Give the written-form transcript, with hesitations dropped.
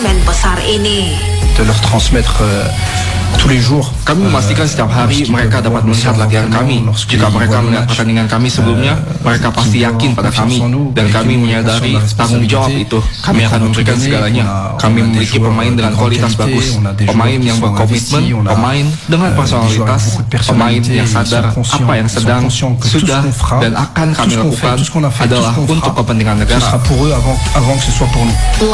besar ini. De leur transmettre tous les jours. Kami memastikan setiap hari mereka dapat melihat latihan kami. Jika mereka melihat pertandingan kami sebelumnya, mereka pasti yakin pada kami. Dan kami menyadari tanggung jawab itu. Kami akan memberikan segalanya. Kami memiliki pemain dengan kualitas bagus, pemain yang berkomitmen, pemain dengan personalitas, pemain yang sadar apa yang sedang, sudah, dan akan kami lakukan adalah untuk kepentingan negara.